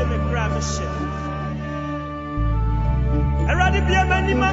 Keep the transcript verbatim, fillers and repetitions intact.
to me, Grammy. Eradi be a many man.